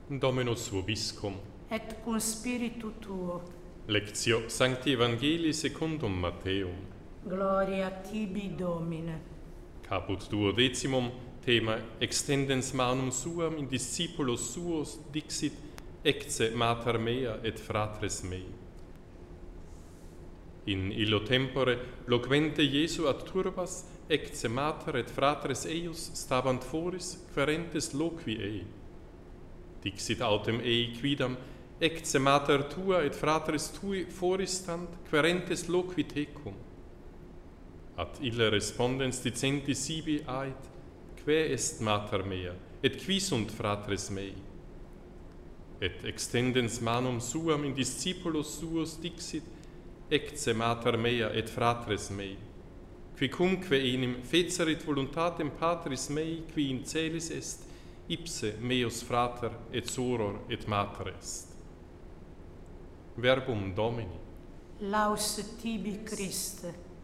Dominus vobiscum. et cum spiritu tuo. Lectio Sancti Evangelii secundum Matteum. Gloria tibi, Domine. Caput 12, tema extendens manum suam in discipulos suos dixit ecce mater mea et fratres mei. In illo tempore loquente Iesu ad turbas ecce mater et fratres eius stabant foris querentes loqui ei. Dixit autem ei quidam ecce mater tua et fratres tui foristant querentes loqui tecum. Ad ille respondens dicenti sibi ait, que est mater mea, et qui sunt fratres mei? Et extendens manum suam in discipulos suos dixit, ecce mater mea et fratres mei, quicumque enim fecerit voluntatem Patris mei, qui in celis est, ipse meus frater et soror et mater est. Verbum Domini. Laus tibi, Christe.